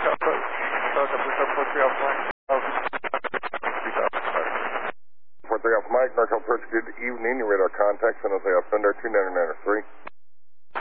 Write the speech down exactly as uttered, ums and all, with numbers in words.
four three Alpha Mike, North Approach, good evening. Your radar contact, San Jose Alpha Thunder, two nine nine three.